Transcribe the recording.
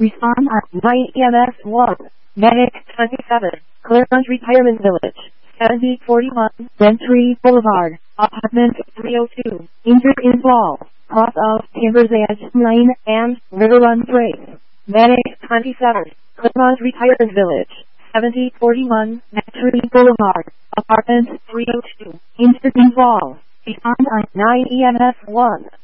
Respond at 9 EMS 1. Medic 27. Claremont Retirement Village. 7041 Century Boulevard. Apartment 302. Injured in fall. Cross of Timbers Edge Lane and River Run Trace. Medic 27. Claremont Retirement Village. 7041 Century Boulevard. Apartment 302. Injured in fall. Respond at 9 EMS 1.